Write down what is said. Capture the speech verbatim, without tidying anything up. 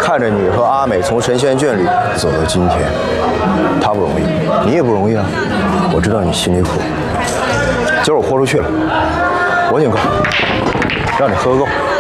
看着你和阿美从神仙眷里走到今天，她不容易，你也不容易啊。我知道你心里苦。今儿我豁出去了，我请客，让你喝个够。